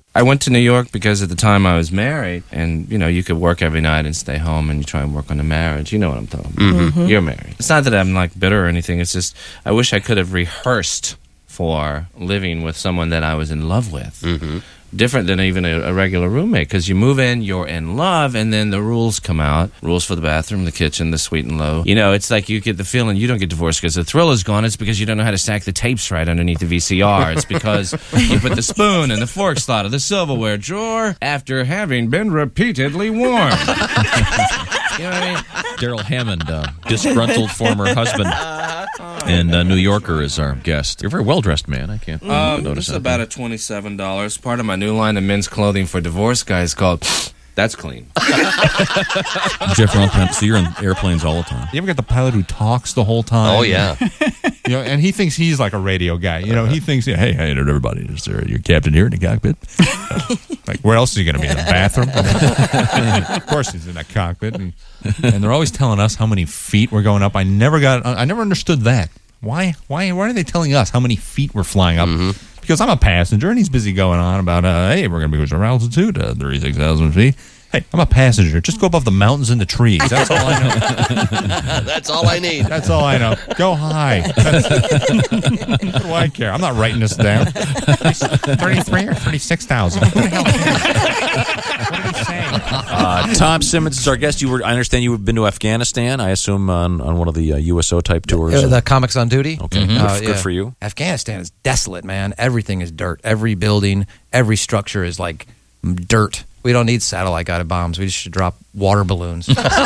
I went to New York because at the time I was married, and, you could work every night and stay home, and you try and work on the marriage. You know what I'm talking about. Mm-hmm. You're married. It's not that I'm, bitter or anything. It's just I wish I could have rehearsed for living with someone that I was in love with. Mm-hmm. Different than even a regular roommate, because you move in, you're in love, and then the rules come out. Rules for the bathroom, the kitchen, the sweet and low. It's like you get the feeling you don't get divorced because the thrill is gone. It's because you don't know how to stack the tapes right underneath the VCR. It's because you put the spoon in the fork slot of the silverware drawer after having been repeatedly warned. You know what I mean? Daryl Hammond, disgruntled former husband, and New Yorker is our guest. You're a very well-dressed man. I can't notice This is about $27. Part of my new line of men's clothing for divorced guys called That's Clean. Jeff Rumpman, so you're in airplanes all the time. You ever got the pilot who talks the whole time? Oh, yeah. And he thinks he's like a radio guy. He thinks, hey, everybody, is there your captain here in the cockpit? Where else is he going to be? In the bathroom? Of course he's in that cockpit. And they're always telling us how many feet we're going up. I never understood that. Why are they telling us how many feet we're flying up? Mm-hmm. Because I'm a passenger, and he's busy going on about, hey, we're going to be with our altitude, 36,000 feet. Hey, I'm a passenger. Just go above the mountains and the trees. That's all I know. That's all I need. That's all I know. Go high. What do I care? I'm not writing this down. 33 or 36,000. Who the hell cares? What are they saying? Tom Simmons is our guest. I understand you've been to Afghanistan, I assume, on one of the USO-type tours. The Comics on Duty. Okay, good for you. Afghanistan is desolate, man. Everything is dirt. Every building, every structure is like dirt. We don't need satellite-guided bombs. We just should drop water balloons.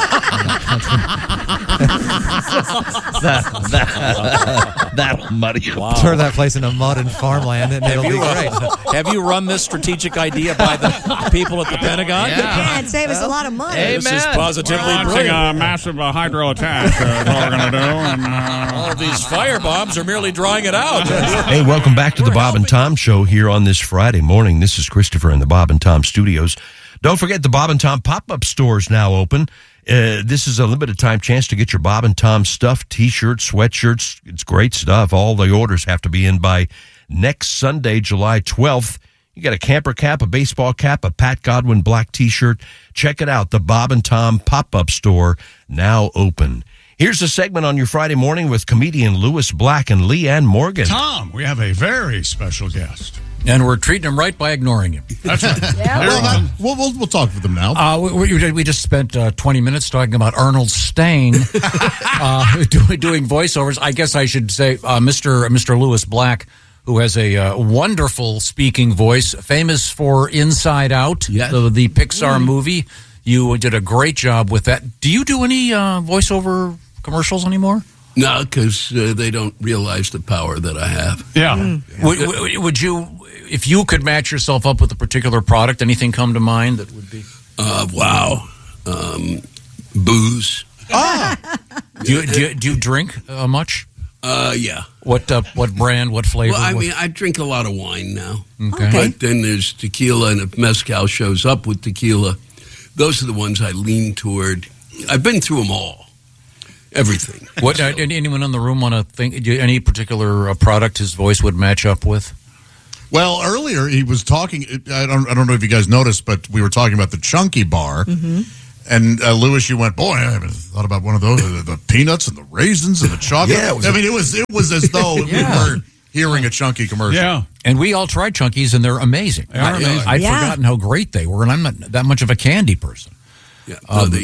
That'll muddy it. Wow. Turn that place into mud and farmland, and it'll be great. Have you run this strategic idea by the people at the Pentagon? Yeah, it'd save us a lot of money. This is positively brilliant. A massive hydro attack. That's what we're going to do. And, all of these fire bombs are merely drying it out. Hey, welcome back to the Bob and Tom Show here on this Friday morning. This is Christopher in the Bob and Tom Studios. Don't forget the Bob and Tom pop-up store is now open. This is a limited time chance to get your Bob and Tom stuff, T-shirts, sweatshirts. It's great stuff. All the orders have to be in by next Sunday, July 12th. You got a camper cap, a baseball cap, a Pat Godwin black T-shirt. Check it out. The Bob and Tom pop-up store now open. Here's a segment on your Friday morning with comedian Lewis Black and Leanne Morgan. Tom, we have a very special guest. And we're treating him right by ignoring him. That's right. Yeah, We'll talk with them now. We just spent 20 minutes talking about Arnold Stang doing voiceovers. I guess I should say Mr. Lewis Black, who has a wonderful speaking voice, famous for Inside Out, the Pixar movie. You did a great job with that. Do you do any voiceover commercials anymore? No, because they don't realize the power that I have. Yeah. Would you, if you could match yourself up with a particular product, anything come to mind that would be? Wow. Booze. Do you drink much? Yeah. What brand? What flavor? Well, I mean, I drink a lot of wine now. Okay. But then there's tequila, and if mezcal shows up with tequila, those are the ones I lean toward. I've been through them all. Everything. What? Anyone in the room want to think? Any particular product his voice would match up with? Well, earlier he was talking. I don't know if you guys noticed, but we were talking about the Chunky Bar. Mm-hmm. And Lewis, you went, boy, I haven't thought about one of those. The peanuts and the raisins and the chocolate. Yeah, it was as though we were hearing a Chunky commercial. Yeah. And we all tried Chunkies, and they're amazing. I'd forgotten how great they were, and I'm not that much of a candy person. Yeah.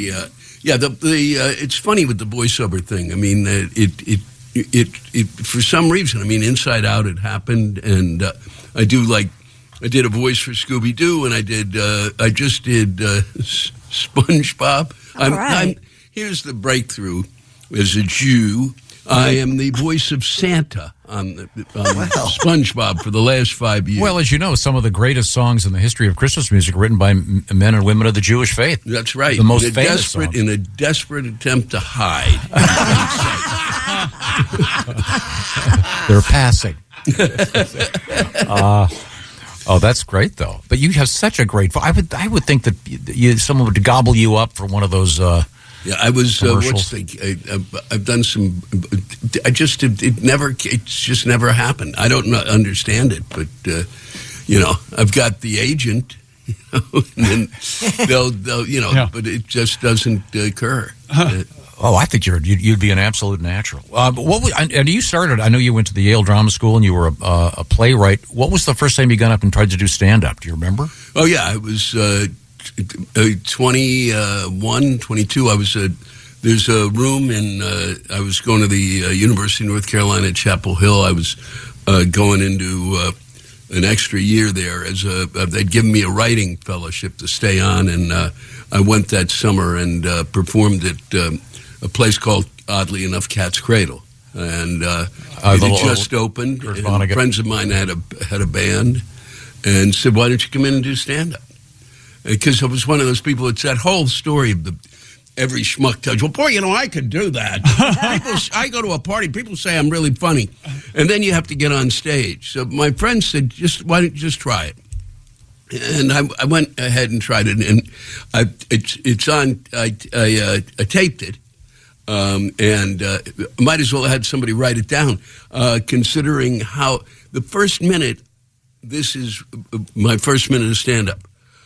It's funny with the voiceover thing. I mean, it for some reason. I mean, Inside Out it happened, and I did a voice for Scooby Doo, and I just did SpongeBob. Here's the breakthrough. As a Jew, I am the voice of Santa on SpongeBob for the last 5 years. Well, as you know, some of the greatest songs in the history of Christmas music are written by men and women of the Jewish faith. That's right. The most famous songs. In a desperate attempt to hide. They're passing. That's great, though. But you have such a great voice. I would think that someone would gobble you up for one of those. Yeah, I was. I've done some. It's just never happened. I don't understand it, but I've got the agent, and then they'll but it just doesn't occur. Oh, I think you'd be an absolute natural. And you started, I know you went to the Yale Drama School and you were a playwright. What was the first time you got up and tried to do stand-up? Do you remember? Oh, yeah. I was 21, 22. There's a room I was going to the University of North Carolina at Chapel Hill. I was going into an extra year there they'd given me a writing fellowship to stay on, and I went that summer and performed at a place called, oddly enough, Cat's Cradle, and it had just opened. And friends of mine had a band, and said, "Why don't you come in and do stand-up?" Because I was one of those people. It's that whole story of every schmuck tells you, "Well, boy, I could do that." I go to a party, people say I'm really funny, and then you have to get on stage. So my friend said, "Why don't you just try it?" And I went ahead and tried it, and it's on. I taped it. And might as well have had somebody write it down, considering how the first minute, this is my first minute of stand-up.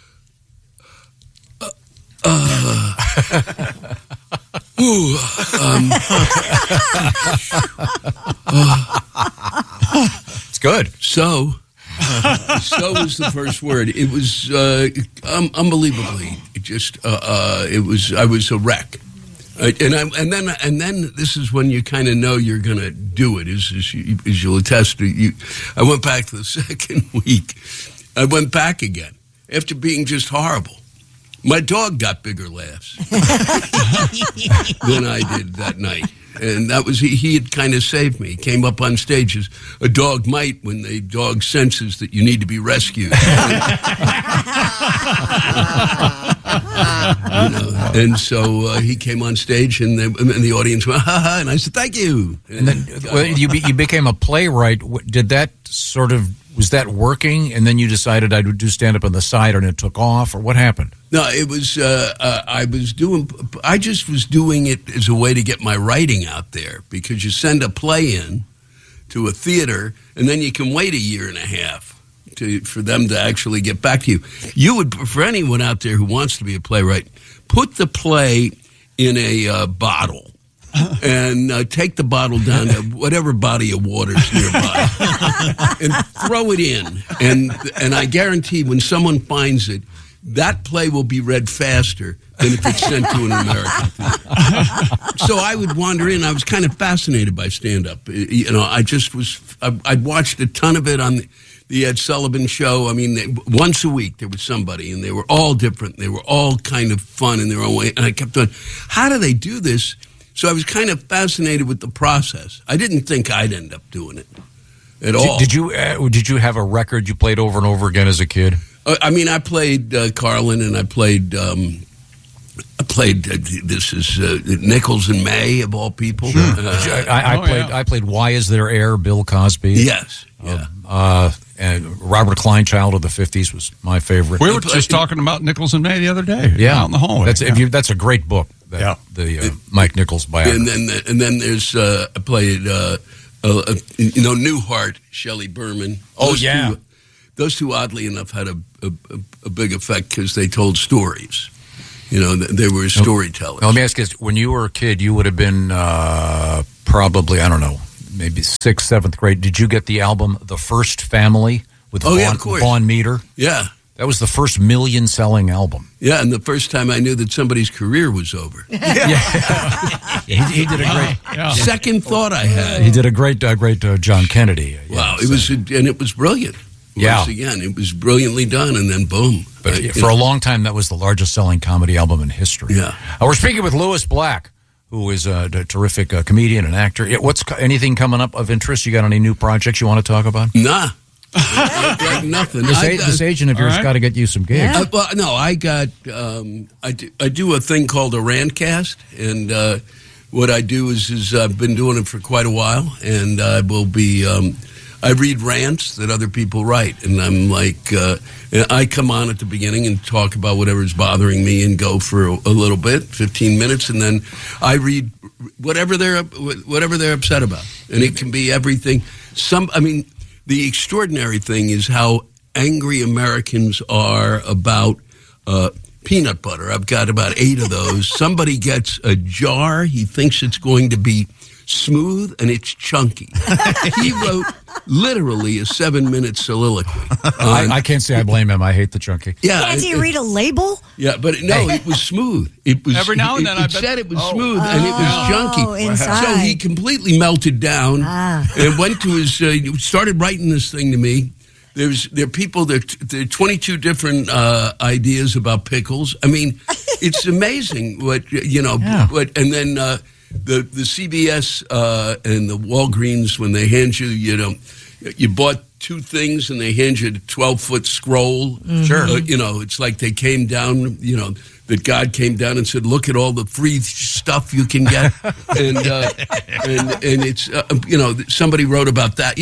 It's good. So was the first word. It was unbelievably just. I was a wreck. And then this is when you kind of know you're going to do it. As you'll attest to. I went back the second week. I went back again after being just horrible. My dog got bigger laughs than I did that night. And that was, he had kind of saved me. He came up on stage as a dog might when the dog senses that you need to be rescued. And so he came on stage, and the audience went, "Ha ha!" And I said, "Thank you." And then you became a playwright. Did that was that working? And then you decided I would do stand up on the side, and it took off, or what happened? No, it was. I just was doing it as a way to get my writing out there, because you send a play in to a theater, and then you can wait a year and a half for them to actually get back to you. For anyone out there who wants to be a playwright, put the play in a bottle and take the bottle down to whatever body of water is nearby and throw it in. And I guarantee when someone finds it, that play will be read faster than if it's sent to an American theater. So I would wander in. I was kind of fascinated by stand-up. I'd watched a ton of it on the Ed Sullivan Show. I mean, once a week there was somebody, and they were all different. They were all kind of fun in their own way. And I kept going, how do they do this? So I was kind of fascinated with the process. I didn't think I'd end up doing it at all. Did you have a record you played over and over again as a kid? I mean, I played Carlin, and I played this is Nichols and May, of all people. Sure. I played Why Is There Air, Bill Cosby. Yes. Yeah. And Robert Kleinchild of the 50s was my favorite. We were just talking about Nichols and May the other day. Yeah, out in the hallway. That's a great book. The Mike Nichols biography. And then there's I played Newhart, Shelley Berman. Those two, oddly enough, had a big effect because they told stories. They were storytellers. Now, let me ask you this. When you were a kid, you would have been probably, I don't know, maybe 6th, 7th grade. Did you get the album The First Family with Vaughn Meter? Yeah. That was the first million-selling album. Yeah, and the first time I knew that somebody's career was over. He did a great second thought I had. He did a great John Kennedy. Wow, it was brilliant. Once again, it was brilliantly done, and then boom. But for a long time, that was the largest-selling comedy album in history. Yeah. We're speaking with Lewis Black, who is a terrific comedian and actor. What's anything coming up of interest? You got any new projects you want to talk about? Nah. Nothing. This agent of yours got to get you some gigs. I got. I do a thing called a rantcast, and what I do is I've been doing it for quite a while, and I will be. I read rants that other people write, and I'm like, I come on at the beginning and talk about whatever's bothering me, and go for a little bit, 15 minutes, and then I read whatever they're upset about, and it can be everything. The extraordinary thing is how angry Americans are about peanut butter. I've got about 8 of those. Somebody gets a jar. He thinks it's going to be smooth, and it's chunky. He wrote literally a 7-minute soliloquy. I can't say I blame him. I hate the chunky. Yeah, Can't you read a label? Yeah, but no, it was smooth. It was Every now and then, I It bet- said it was smooth, and it was chunky. inside. So he completely melted down and went to his. Started writing this thing to me. There are people. There are 22 different ideas about pickles. I mean, it's amazing what What and then the CBS and the Walgreens, when they hand you, you bought 2 things and they hand you a 12-foot scroll. Sure. It's like they came down. That God came down and said, "Look at all the free stuff you can get," and it's somebody wrote about that.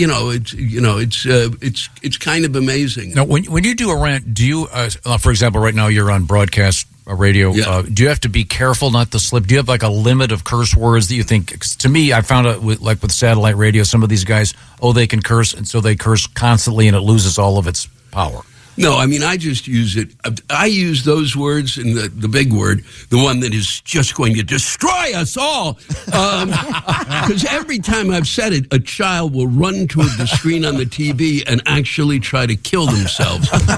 It's kind of amazing. Now, when you do a rant, do you, for example, right now you're on broadcast radio. Yeah. Do you have to be careful not to slip? Do you have like a limit of curse words that you think? 'Cause to me, I found out with satellite radio, some of these guys, they can curse, and so they curse constantly, and it loses all of its power. No, I mean, I just use it. I use those words and the big word, the one that is just going to destroy us all. Because every time I've said it, a child will run toward the screen on the TV and actually try to kill themselves. But,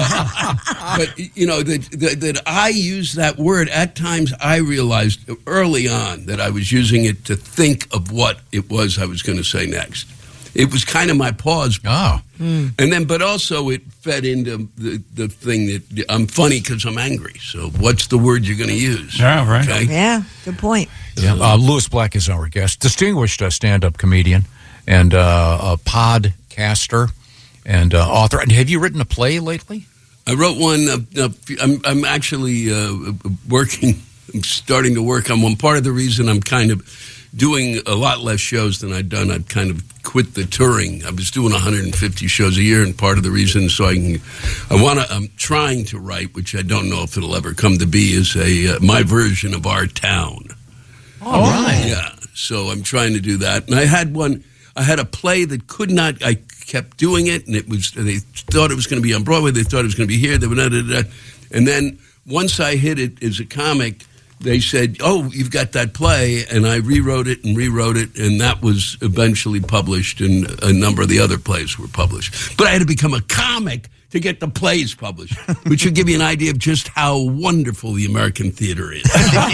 that I use that word, at times I realized early on that I was using it to think of what it was I was going to say next. It was kind of my pause. Oh. And then, but also it fed into the thing that I'm funny because I'm angry. So what's the word you're going to use? Yeah, right. Okay? Yeah, good point. Yeah. Louis Black is our guest, distinguished stand-up comedian and a podcaster and author. And have you written a play lately? I wrote one. I'm actually working. I'm starting to work on one. Part of the reason I'm kind of doing a lot less shows than I'd done, I'd kind of quit the touring. I was doing 150 shows a year, and part of the reason I'm trying to write, which I don't know if it'll ever come to be, is my version of Our Town. All right. Yeah. So I'm trying to do that. And I had a play that could not, I kept doing it, and they thought it was going to be on Broadway, they thought it was going to be here, and then once I hit it as a comic, they said, "Oh, you've got that play," and I rewrote it, and that was eventually published, and a number of the other plays were published. But I had to become a comic to get the plays published, which should give you an idea of just how wonderful the American theater is.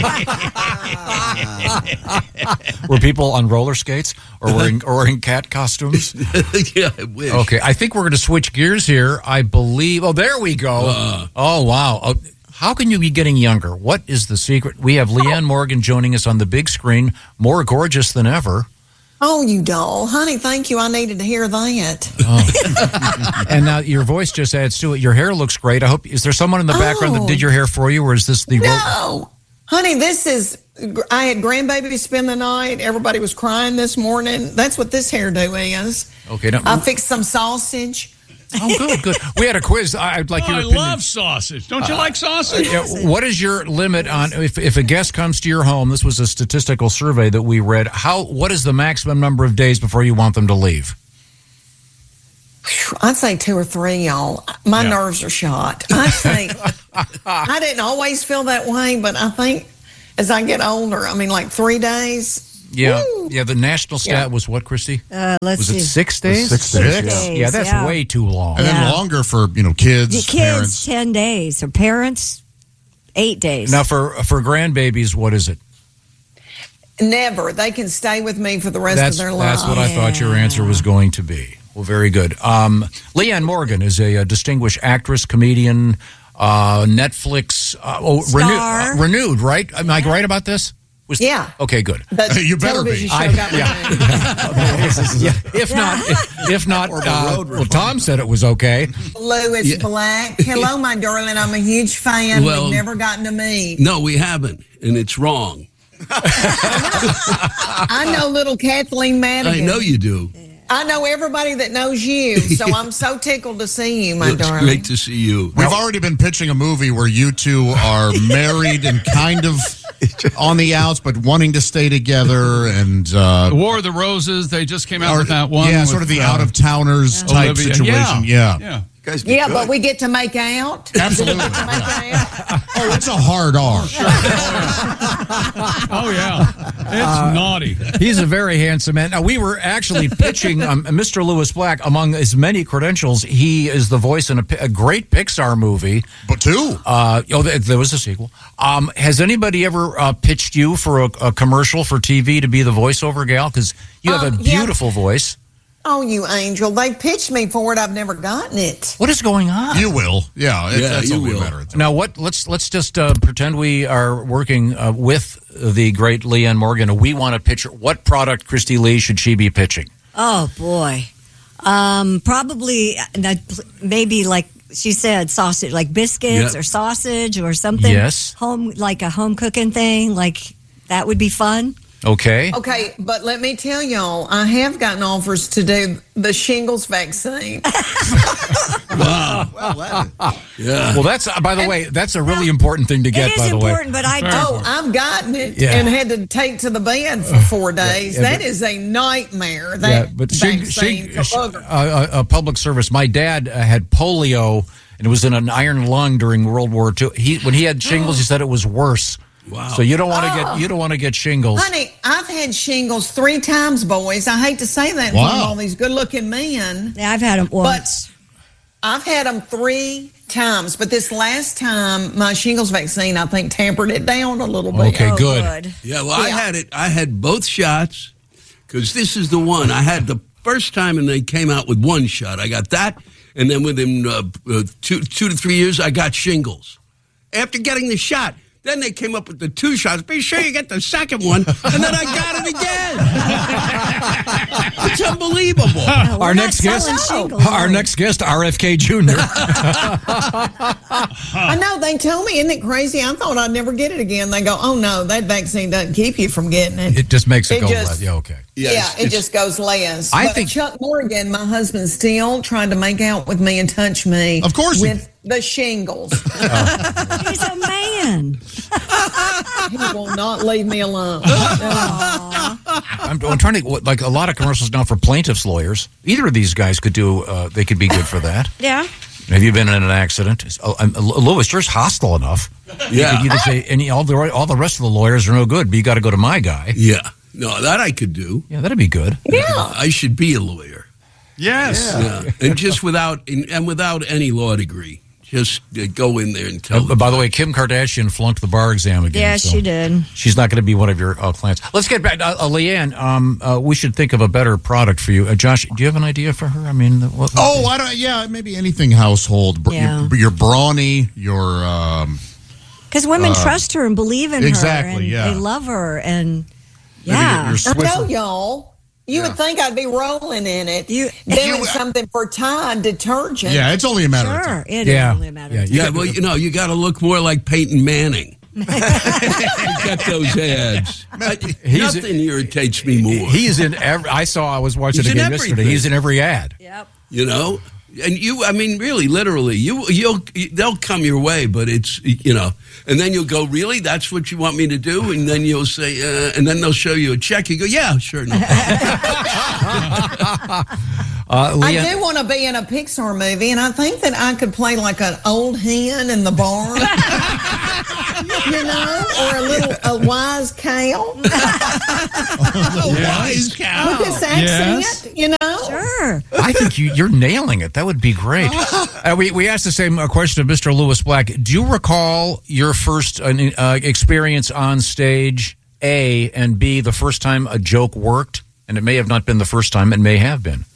Were people on roller skates or wearing cat costumes? Yeah, I wish. Okay, I think we're going to switch gears here. I believe. Oh, there we go. Oh, wow. How can you be getting younger? What is the secret? We have Leanne Morgan joining us on the big screen, more gorgeous than ever. Oh, you doll. Honey, thank you. I needed to hear that. Oh. And now your voice just adds to it. Your hair looks great. I hope. Is there someone in the background that did your hair for you, or is this the... No. Honey, I had grandbabies spend the night. Everybody was crying this morning. That's what this hairdo is. Okay. Now, I fixed some sausage. Oh, good. We had a quiz. I'd like your I opinion. love sausage. Don't you like sausage? What is your limit on if a guest comes to your home? This was a statistical survey that we read. What is the maximum number of days before you want them to leave? I'd say 2 or 3, y'all. My nerves are shot. I think I didn't always feel that way, but I think as I get older, like 3 days. Yeah, Woo. yeah. The national stat was what, Christy? Was it 6 days? 6 days. Yeah, that's way too long. And then longer for kids, parents. 10 days. Or parents, 8 days. Now, for grandbabies, what is it? Never. They can stay with me for the rest of their lives. That's what I thought your answer was going to be. Well, very good. Leanne Morgan is a distinguished actress, comedian, Netflix, renewed, right? Am I right about this? Yeah. Okay, good. You better be. If not, well, Tom said it was okay. Louis Black. Hello, my darling. I'm a huge fan. Well, we've never gotten to meet. No, we haven't, and it's wrong. I know little Kathleen Madigan. I know you do. I know everybody that knows you, so I'm so tickled to see you, my It's darling. great to see you. We've already been pitching a movie where you two are married and kind of on the outs, but wanting to stay together. And War of the Roses, they just came out with that one. Yeah, with, sort of the out-of-towners type Olivia. situation. Yeah. Guys be Yeah, good. but we get to make out. Absolutely. Make out. Oh, it's a hard R. Oh, yeah. It's naughty. He's a very handsome man. Now, we were actually pitching Mr. Lewis Black. Among his many credentials, he is the voice in a great Pixar movie. But two. There was a sequel. Has anybody ever pitched you for a commercial for TV to be the voiceover gal? Because you have a beautiful voice. Oh, you angel. They pitched me for it. I've never gotten it. What is going on? You will. Yeah, that's you all we will. matter. Now, let's just pretend we are working with the great Leanne Morgan. We want to pitch her. What product, Christy Lee, should she be pitching? Oh, boy. Probably, maybe like she said, sausage, like biscuits Yep. or sausage or something. Yes. Like a home cooking thing. Like that would be fun. Okay. Okay, but let me tell y'all, I have gotten offers to do the shingles vaccine. Wow. Yeah. Well, that's, by the way, that's a really important thing to get, It by is the way. important, but I Oh, don't. I've gotten it Yeah. and had to take to the bed for 4 days. yeah, That but- is a nightmare. Yeah, That but vaccine for booger. a public service. My dad had polio, and it was in an iron lung during World War II. When he had shingles, he said it was worse. Wow. So you don't want to get shingles. Honey, I've had shingles 3 times, boys. I hate to say that in front of all these good-looking men. Yeah, I've had them once. I've had them 3 times, but this last time, my shingles vaccine, I think, tampered it down a little bit. Okay, Oh, good. Yeah, well, I had it. I had both shots because this is the one. I had the first time, and they came out with 1 shot. I got that, and then within 2 to 3 years, I got shingles. After getting the shot, then they came up with the 2 shots. Be sure you get the second one, and then I got it again. It's unbelievable. We're Our not next guest, selling shingles, our are we? next guest, RFK Jr. I know. They told me, isn't it crazy? I thought I'd never get it again. They go, oh, no, that vaccine doesn't keep you from getting it. It just makes it go just- less. Yeah, okay. It just goes less. I But think- Chuck Morgan, my husband, still trying to make out with me and touch me. Of course he with the shingles. He's a man. He will not leave me alone. I'm trying to, like a lot of commercials now for plaintiffs' lawyers. Either of these guys could do, they could be good for that. Yeah. Have you been in an accident? Lewis, yours hostile enough. Yeah. You could say, all the rest of the lawyers are no good, but you got to go to my guy. Yeah. No, that I could do. Yeah, that'd be good. Yeah. I should be a lawyer. Yes. Yeah. And just without any law degree. Just go in there and tell them. By the way, Kim Kardashian flunked the bar exam again. Yeah, so she did. She's not going to be one of your clients. Let's get back. Leanne, we should think of a better product for you. Josh, do you have an idea for her? I mean, I don't. Yeah, maybe anything household. Yeah. Your brawny, your Because women trust her and believe in her. exactly, And yeah. they love her. And maybe yeah. your I know, Swiffer. y'all. You would think I'd be rolling in it. Doing something for Tide detergent. Yeah, it's only a matter of Sure. time. It is only a matter of Yeah, well, you got to look more like Peyton Manning. You got those ads. Nothing irritates me more. He's in every. I was watching He's the in game yesterday. everything. He's in every ad. Yep. You know, and I mean, really, literally, they'll come your way, but it's, and then you'll go, really, that's what you want me to do, and then you'll say, and then they'll show you a check. You go, yeah, sure, no problem. I do want to be in a Pixar movie, and I think that I could play like an old hen in the barn, or a wise cow. Wise cow. With this accent, Sure. I think you're nailing it. That would be great. We asked the same question of Mr. Lewis Black. Do you recall your first experience on stage, A, and B, the first time a joke worked? And it may have not been the first time. It may have been.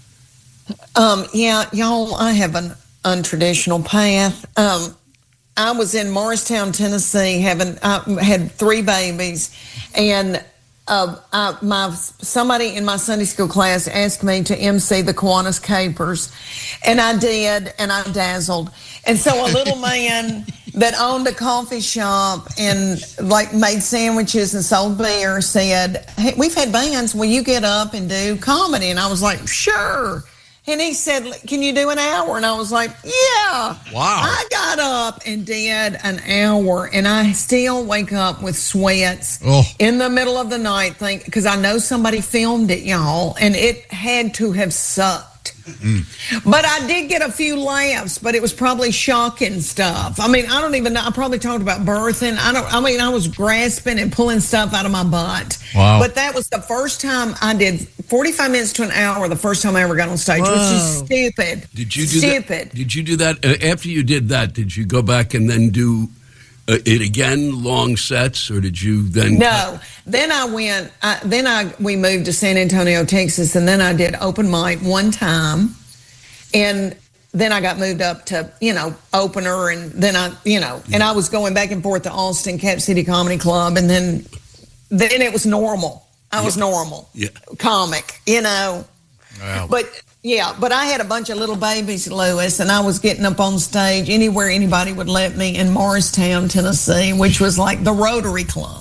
Yeah, y'all, I have an untraditional path. I was in Morristown, Tennessee, had 3 babies, and somebody in my Sunday school class asked me to MC the Kiwanis Capers, and I did, and I dazzled. And so a little man that owned a coffee shop and made sandwiches and sold beer said, "Hey, we've had bands. Will you get up and do comedy?" And I was like, "Sure." And he said, "Can you do an hour?" And I was like, "Yeah." Wow. I got up and did an hour, and I still wake up with sweats in the middle of the night because I know somebody filmed it, y'all, and it had to have sucked. But I did get a few laughs, but it was probably shocking stuff. I mean, I don't even know. I probably talked about birthing. I was grasping and pulling stuff out of my butt. Wow. But that was the first time I did 45 minutes to an hour, the first time I ever got on stage, which is stupid. Did you do that? Did you do that? After you did that, did you go back and then do it again, long sets, or did you then? No. Then I went. We moved to San Antonio, Texas, and then I did open mic one time, and then I got moved up to opener, and then and I was going back and forth to Austin, Cap City Comedy Club, and then it was normal. I was normal, comic, Wow. But I had a bunch of little babies, Lewis, and I was getting up on stage anywhere anybody would let me in Morristown, Tennessee, which was like the Rotary Club.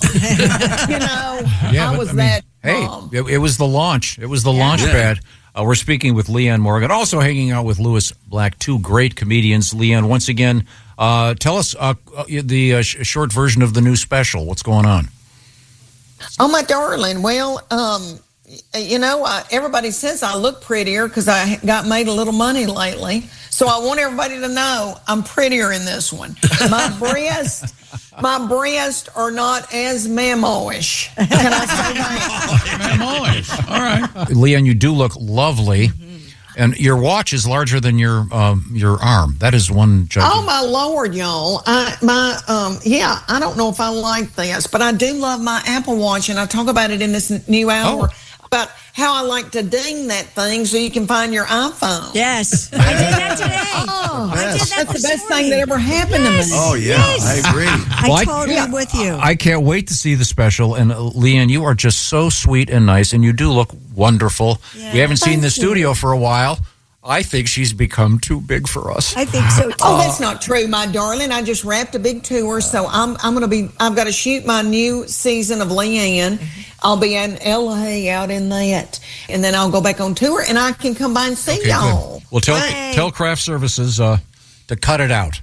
I was that. Hey, it was the launch. It was the launch pad. We're speaking with Leanne Morgan, also hanging out with Lewis Black, two great comedians. Leanne, once again, tell us the short version of the new special. What's going on? Oh, my darling. Well, everybody says I look prettier because I got made a little money lately. So I want everybody to know I'm prettier in this one. My breasts are not as mammo-ish. Can I say that? Mammo-ish. All right. Leanne, you do look lovely. And your watch is larger than your arm. That is one judgment. Oh, my Lord, y'all. I don't know if I like this, but I do love my Apple Watch, and I talk about it in this new hour about how I like to ding that thing so you can find your iPhone. Yes. I did that today. That's the best thing that ever happened to me. Oh, yeah. I agree. I totally am with you. I can't wait to see the special. And Leanne, you are just so sweet and nice, and you do look wonderful. Yeah, we haven't seen the studio for a while. I think she's become too big for us. I think so too. Oh, that's not true, my darling. I just wrapped a big tour, so I've got to shoot my new season of Leanne. I'll be in LA out in that, and then I'll go back on tour, and I can come by and see y'all. Well, tell Craft Services to cut it out.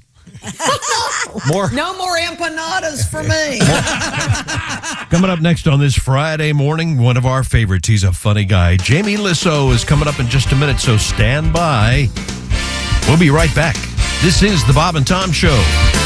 No more empanadas for me. Coming up next on this Friday morning, one of our favorites. He's a funny guy. Jamie Lissow is coming up in just a minute, so stand by. We'll be right back. This is the Bob and Tom Show.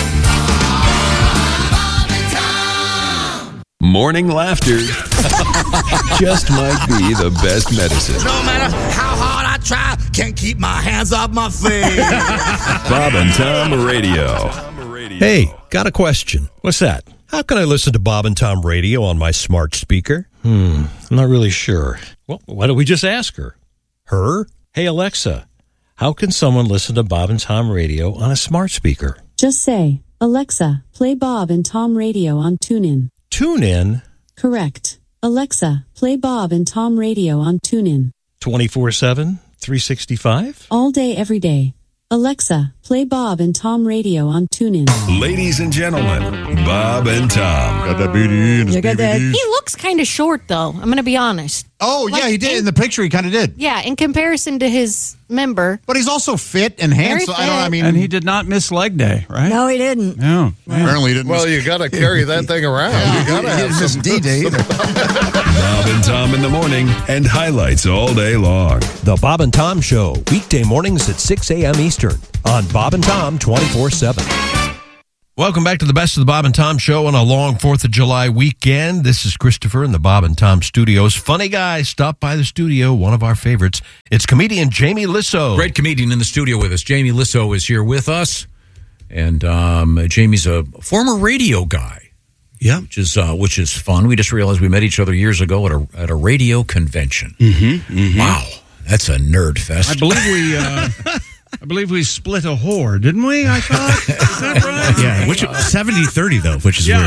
Morning laughter just might be the best medicine. No matter how hard I try, can't keep my hands off my face. Bob and Tom Radio. Hey, got a question. What's that? How can I listen to Bob and Tom Radio on my smart speaker? I'm not really sure. Well, why don't we just ask her? Her? Hey, Alexa, how can someone listen to Bob and Tom Radio on a smart speaker? Just say, Alexa, play Bob and Tom Radio on TuneIn. TuneIn? Correct. Alexa, play Bob and Tom Radio on TuneIn. 24/7, 365? All day, every day. Alexa, play Bob and Tom Radio on TuneIn. Ladies and gentlemen, Bob and Tom. Got that BDE and his DVDs. He looks kind of short, though. I'm going to be honest. Oh, yeah, he did. In the picture, he kind of did. Yeah, in comparison to his member. But he's also fit and handsome. And he did not miss leg day, right? No, he didn't. No. Apparently, he didn't. Well, you got to carry that thing around. You got to have some D-Day either. Bob and Tom in the morning and highlights all day long. The Bob and Tom Show, weekday mornings at 6 a.m. Eastern on Bob and Tom 24/7. Welcome back to the best of the Bob and Tom Show on a long 4th of July weekend. This is Christopher in the Bob and Tom studios. Funny guy stopped by the studio, one of our favorites. It's comedian Jamie Lissow. Great comedian in the studio with us. Jamie Lissow is here with us. And Jamie's a former radio guy. Yeah. Which is fun. We just realized we met each other years ago at a radio convention. Wow. That's a nerd fest. I believe we split a whore, didn't we? I thought. Is that right? Yeah, which 70-30 though, which is weird.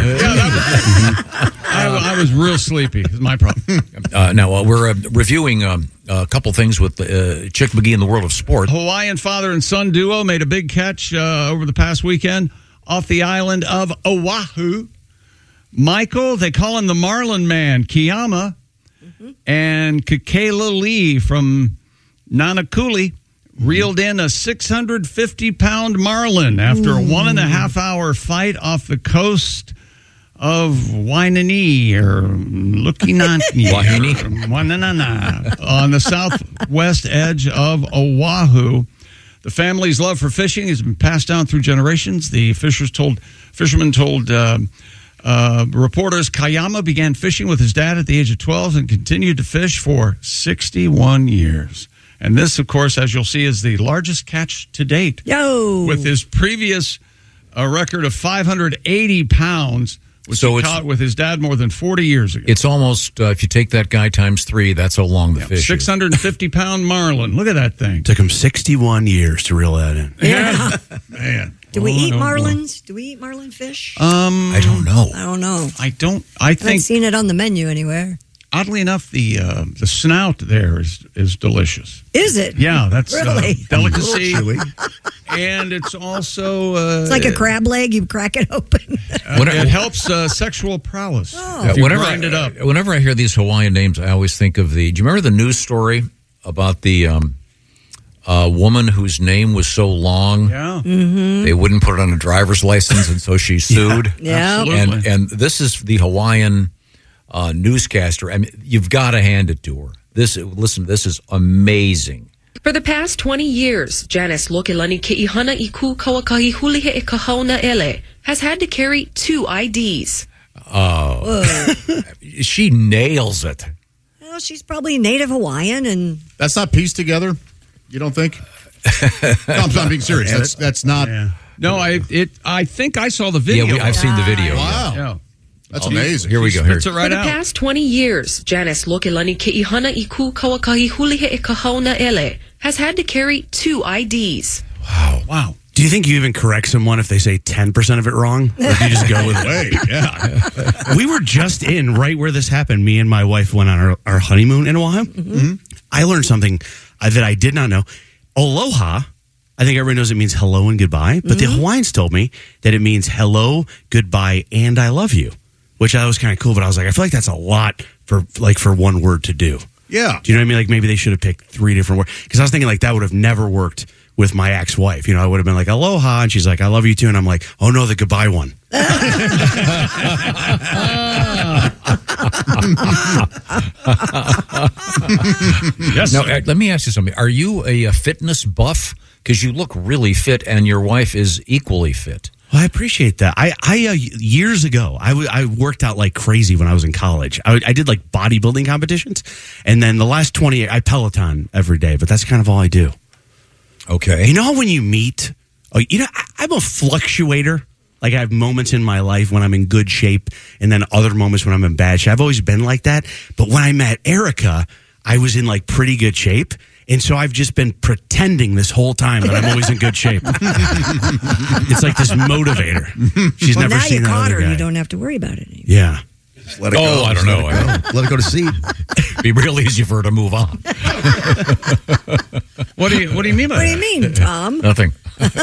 I was real sleepy. It's my problem. Now we're reviewing a couple things with Chick McGee in the world of sport. Hawaiian father and son duo made a big catch over the past weekend off the island of Oahu. Michael, they call him the Marlin Man, Kiyama, and Kekela Lee from Nanakuli reeled in a 650-pound marlin after a 1.5-hour fight off the coast of Wainini or Lukinani on the southwest edge of Oahu. The family's love for fishing has been passed down through generations. The fisherman told reporters Kayama began fishing with his dad at the age of 12 and continued to fish for 61 years. And this, of course, as you'll see, is the largest catch to date. With his previous record of 580 pounds, which he caught with his dad more than 40 years ago. It's almost, if you take that guy times 3, that's how long the fish is. 650-pound marlin. Look at that thing. Took him 61 years to reel that in. Yeah. Man. Do we eat marlins? Do we eat marlin fish? I don't know. I don't know. I haven't seen it on the menu anywhere. Oddly enough, the snout there is delicious. Is it? Yeah, that's really delicacy. And it's also it's like a crab leg. You crack it open. It helps sexual prowess. If you grind it up. Whenever I hear these Hawaiian names, I always think of do you remember the news story about the woman whose name was so long they wouldn't put it on a driver's license, and so she sued? Yeah. And this is the Hawaiian newscaster. I mean, you've got to hand it to her. This is amazing. For the past 20 years, Janice Lokelani Ke'ihana Iku Kawakahi Hulihe e Kahauna Ele has had to carry 2 IDs. She nails it. Well, she's probably Native Hawaiian, and that's not pieced together. You don't think? No, I'm being serious. That's not. Yeah. No, I think I saw the video. Yeah, I've seen the video. Wow. Yeah. That's amazing. Here we go. Spits it right For the out. past 20 years, Janice Lokelani Ke'ihana Iku Kawakahi Hulihe e Kahauna Ele has had to carry 2 IDs. Wow. Do you think you even correct someone if they say 10% of it wrong? Or do you just go with it? Yeah. We were just in right where this happened. Me and my wife went on our honeymoon in Oahu. Mm-hmm. I learned something that I did not know. Aloha, I think everyone knows it means hello and goodbye. But the Hawaiians told me that it means hello, goodbye, and I love you, which I was kind of cool. But I was like, I feel like that's a lot for one word to do. Yeah. Do you know what I mean? Like maybe they should have picked 3 different words. Because I was thinking like that would have never worked with my ex-wife. You know, I would have been like, aloha, and she's like, I love you too. And I'm like, oh no, the goodbye one. Yes. Now, let me ask you something. Are you a fitness buff? Because you look really fit, and your wife is equally fit. Well, I appreciate that. I years ago, I worked out like crazy when I was in college. I did like bodybuilding competitions, and then the last 20 years, I Peloton every day, but that's kind of all I do. Okay. You know how when you meet, I'm a fluctuator. Like I have moments in my life when I'm in good shape, and then other moments when I'm in bad shape. I've always been like that. But when I met Erica, I was in like pretty good shape. And so I've just been pretending this whole time that I'm always in good shape. It's like this motivator. She's never now seen you that caught other her. guy. You don't have to worry about it anymore. Yeah. Just let it go. I don't know. Let it go to seed. Be real easy for her to move on. What do you mean by What do that? you mean, Tom? Nothing.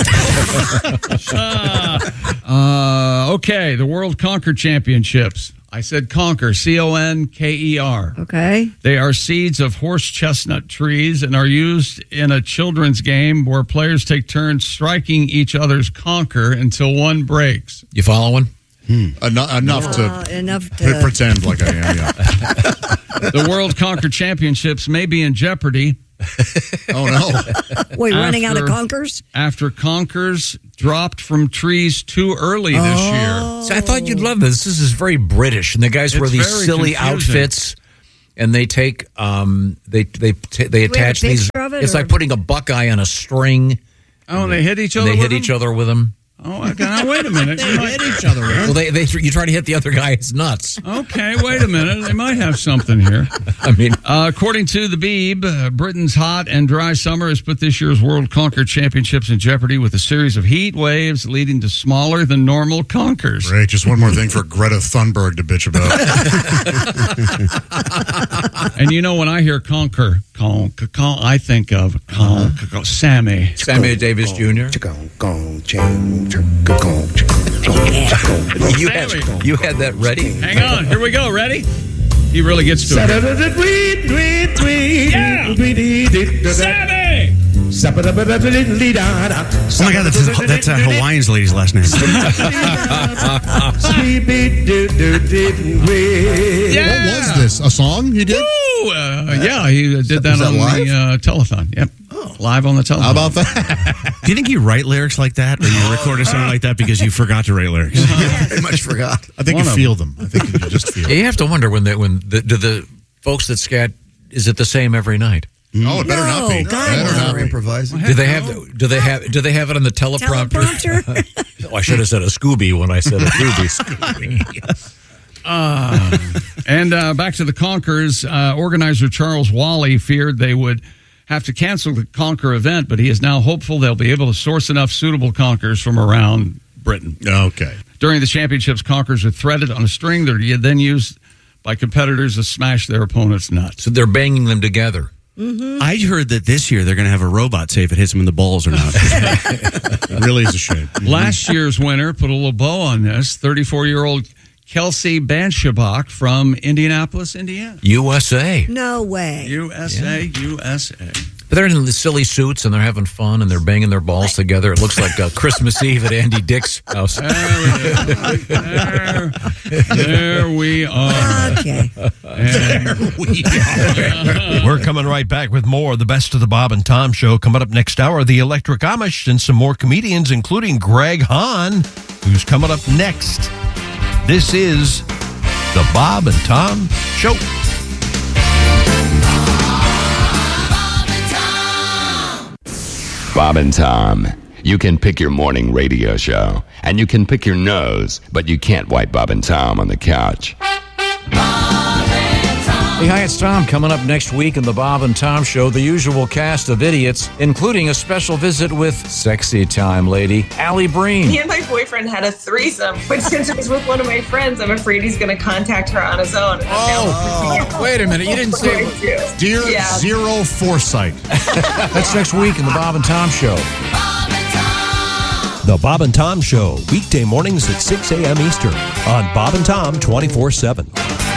Okay, the World Conker Championships. I said conker, C-O-N-K-E-R. Okay. They are seeds of horse chestnut trees and are used in a children's game where players take turns striking each other's conker until one breaks. You following? Enough to pretend like I am. Yeah. The World Conker Championships may be in jeopardy. Oh no! Wait, running out of conkers? After conkers dropped from trees too early this year. So I thought you'd love this. This is very British, and the guys wear these silly outfits, and they take they attach these. It's like putting a buckeye on a string. Oh, and they hit each other. They hit each other with them. Oh, now wait a minute. They hit each other. Well, you try to hit the other guy's nuts. Okay, wait a minute. They might have something here. I mean, according to the Beeb, Britain's hot and dry summer has put this year's World Conker Championships in jeopardy with a series of heat waves leading to smaller than normal conkers. Great. Just one more thing for Greta Thunberg to bitch about. And you know, when I hear conker, I think of Sammy Davis Jr. You had that ready? Hang on, here we go. Ready? He really gets to it. Yeah! Sammy! Oh my God, that's Hawaiian's lady's last name. What was this? A song he did? Yeah, he did that on the telethon. Yep. Live on the telethon. How about that? Do you think you write lyrics like that, or you record a song like that because you forgot to write lyrics? Very much forgot. I think you feel them. I think you just feel You have to wonder do the folks that scat, is it the same every night? Oh, it better not be. Better not be. Improvising. Do they have it on the teleprompter? I should have said a Scooby when I said a Scooby. And back to the Conkers, organizer Charles Wally feared they would have to cancel the Conker event, but he is now hopeful they'll be able to source enough suitable Conkers from around Britain. Okay. During the championships, Conkers are threaded on a string. They're then used by competitors to smash their opponents' nuts. So they're banging them together. Mm-hmm. I heard that this year they're going to have a robot say if it hits them in the balls or not. It really is a shame. Last year's winner put a little bow on this, 34-year-old Kelsey Banshabach from Indianapolis, Indiana. USA. No way. USA. But they're in the silly suits and they're having fun and they're banging their balls together. It looks like Christmas Eve at Andy Dick's house. There we are. Okay. There we are. We're coming right back with more of the best of the Bob and Tom Show. Coming up next hour, the Electric Amish and some more comedians, including Greg Hahn, who's coming up next. This is the Bob and Tom Show. Bob and Tom. You can pick your morning radio show, and you can pick your nose, but you can't wipe Bob and Tom on the couch. Hey, hi, it's Tom. Coming up next week in the Bob and Tom Show, the usual cast of idiots, including a special visit with sexy time lady, Allie Breen. Me and my boyfriend had a threesome, but since it was with one of my friends, I'm afraid he's going to contact her on his own. Wait a minute. You didn't say... Dear Zero Foresight. That's next week in the Bob and Tom Show. The Bob and Tom Show, weekday mornings at 6 a.m. Eastern on Bob and Tom 24/7.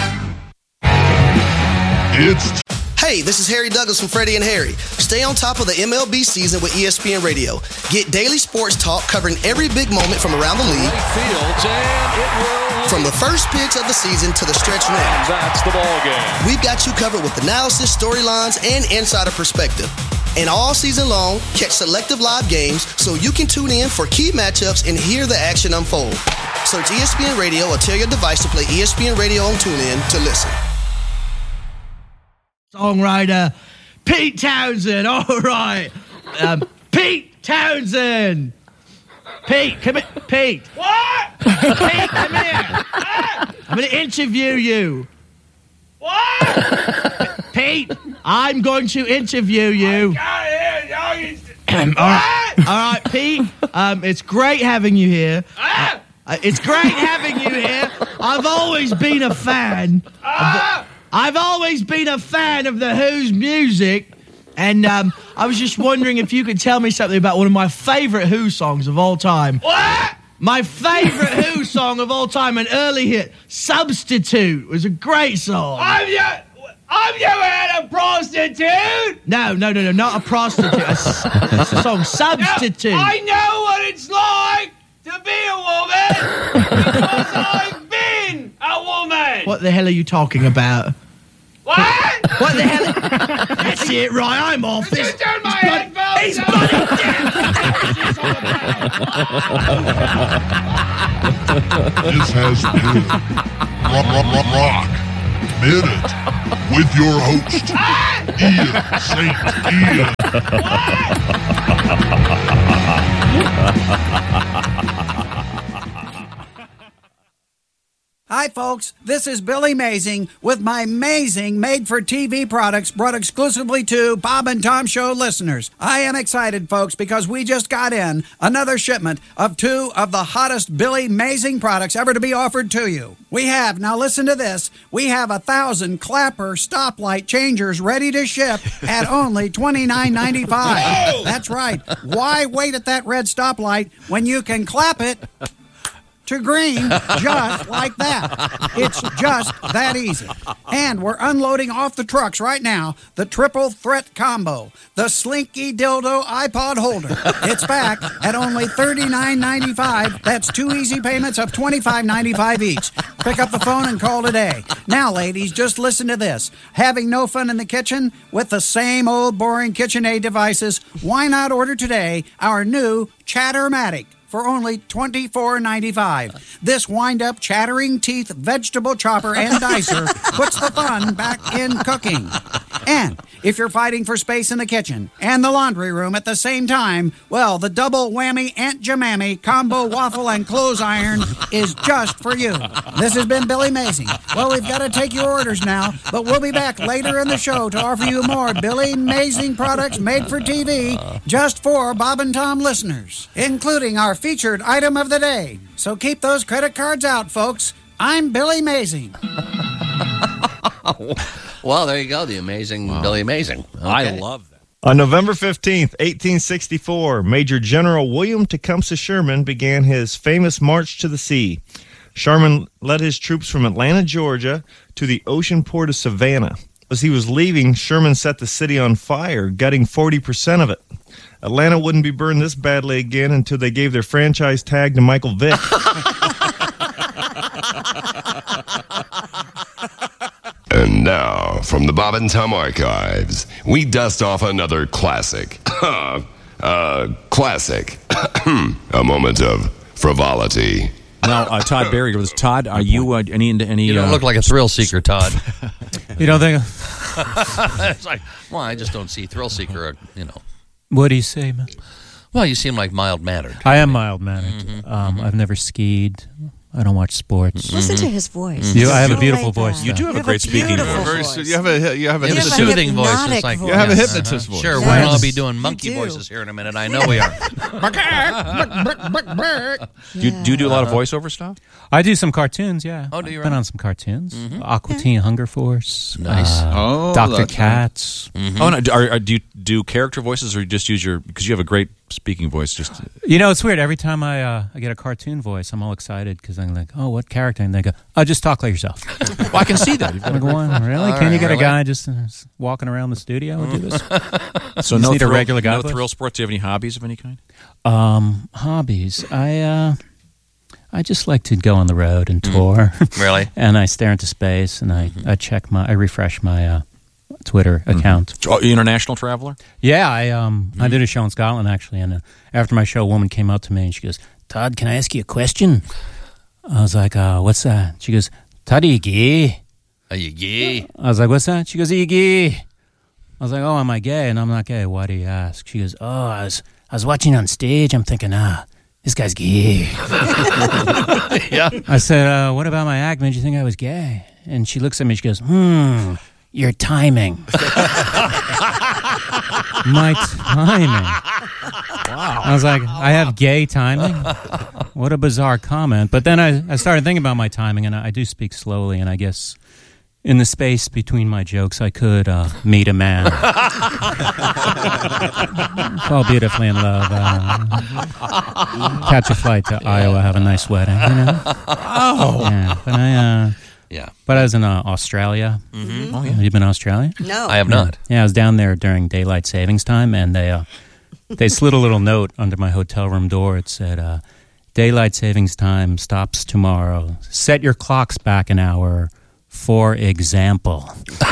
Hey, this is Harry Douglas from Freddie and Harry. Stay on top of the MLB season with ESPN Radio. Get daily sports talk covering every big moment from around the league. From the first pitch of the season to the stretch run. That's the ball game. We've got you covered with analysis, storylines, and insider perspective. And all season long, catch selective live games so you can tune in for key matchups and hear the action unfold. Search ESPN Radio or tell your device to play ESPN Radio on TuneIn to listen. Songwriter Pete Townsend. All right. Pete Townsend. Pete, come here. Pete. What? Pete, come here. I'm going to interview you. What? Pete, I'm going to interview you. All right, Pete. It's great having you here. It's great having you here. I've always been a fan. I've always been a fan of The Who's music, and I was just wondering if you could tell me something about one of my favorite Who songs of all time. What? My favorite Who song of all time, an early hit, Substitute, was a great song. Have you ever had a prostitute? No, not a prostitute. It's a song, Substitute. I know what it's like to be a woman because I've been a woman. What the hell are you talking about? What? What the hell? That's it, right? I'm off this. Turn my headphones He's This has been Rock Minute with your host, Ian St. Ian. Hi, folks. This is Billy Mazing with my amazing made-for-TV products brought exclusively to Bob and Tom Show listeners. I am excited, folks, because we just got in another shipment of 2 of the hottest Billy Mazing products ever to be offered to you. We have, now listen to this, we have 1,000 Clapper stoplight changers ready to ship at only $29.95. That's right. Why wait at that red stoplight when you can clap it to green just like that. It's just that easy. And we're unloading off the trucks right now the triple threat combo, the Slinky Dildo iPod holder. It's back at only $39.95. That's 2 easy payments of $25.95 each. Pick up the phone and call today. Now, ladies, just listen to this. Having no fun in the kitchen with the same old boring KitchenAid devices? Why not order today our new Chattermatic for only $24.95. This wind-up chattering teeth vegetable chopper and dicer puts the fun back in cooking. And if you're fighting for space in the kitchen and the laundry room at the same time, well, the double whammy Aunt Jemammy combo waffle and clothes iron is just for you. This has been Billy Mazing. Well, we've got to take your orders now, but we'll be back later in the show to offer you more Billy Mazing products made for TV just for Bob and Tom listeners, including our featured item of the day. So keep those credit cards out, folks. I'm Billy Mazing. Well, there you go, the amazing Billy Mazing. Okay. I love that. On November 15th, 1864, Major General William Tecumseh Sherman began his famous March to the Sea. Sherman led his troops from Atlanta, Georgia, to the ocean port of Savannah. As he was leaving, Sherman set the city on fire, gutting 40% of it. Atlanta wouldn't be burned this badly again until they gave their franchise tag to Michael Vick. And now, from the Bob and Tom archives, we dust off another classic. Classic. A moment of frivolity. Now, Todd Barry, Todd, are you any into any... You don't look like a thrill seeker, Todd. You don't think... It's like, well, I just don't see thrill seeker, What do you say, man? Well, you seem like mild-mannered. I am mild-mannered. I've never skied. I don't watch sports. Listen to his voice. I have a beautiful voice. You do have a great speaking voice. You have a soothing voice. It's like, you have a hypnotist voice. Sure, we'll all be doing monkey voices here in a minute. I know we are. Do you do a lot of voiceover stuff? I do some cartoons, yeah. Oh, do you? I've been on some cartoons. Aqua Teen Hunger Force. Nice. Dr. Katz. Oh, no. Do you do character voices, or you just use because you have a great speaking voice? Just it's weird. Every time I get a cartoon voice, I'm all excited because I'm like, oh, what character? And they go, oh, just talk like yourself. Well, I can see that. You've got like, what? Really? Can you get a guy just walking around the studio and do this? So you no need a regular guy. No thrill sports. Do you have any hobbies of any kind? Hobbies. I just like to go on the road and tour. Really? And I stare into space and I refresh my Twitter account. International traveler? Yeah, I did a show in Scotland actually, and after my show, a woman came up to me and she goes, "Todd, can I ask you a question?" I was like, "What's that?" She goes, "Todd, are you gay?" Are you gay? I was like, "What's that?" She goes, "Are you gay?" I was like, "Oh, am I gay?" And I'm not gay. Why do you ask? She goes, "Oh, I was watching on stage. I'm thinking, this guy's gay." Yeah. I said, "What about my act made you think I was gay?" And she looks at me. She goes, "Your timing." My timing. Wow. I was like, I have gay timing? What a bizarre comment. But then I started thinking about my timing, and I do speak slowly, and I guess in the space between my jokes, I could meet a man. Fall beautifully in love. Catch a flight to Iowa, have a nice wedding. Oh. Yeah, but But I was in Australia. Mm-hmm. Oh, yeah. Have you been to Australia? No. I have not. Yeah, I was down there during daylight savings time, and they slid a little note under my hotel room door. It said, "Daylight savings time stops tomorrow. Set your clocks back an hour. For example."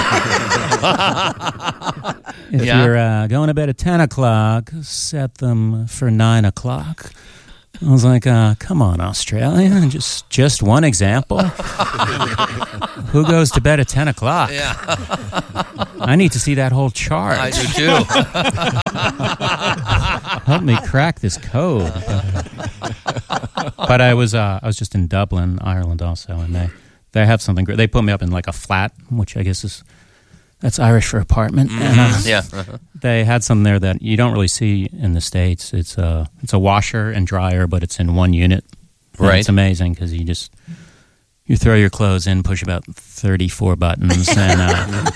If you're going to bed at 10 o'clock, set them for 9 o'clock. I was like, come on, Australia. Just one example. Who goes to bed at 10 o'clock? Yeah. I need to see that whole chart. I do too. Help me crack this code. But I was just in Dublin, Ireland also, and they have something great. They put me up in like a flat, which I guess that's Irish for apartment. Mm-hmm. And, they had something there that you don't really see in the States. It's a washer and dryer, but it's in one unit. And right. It's amazing because you throw your clothes in, push about 34 buttons, and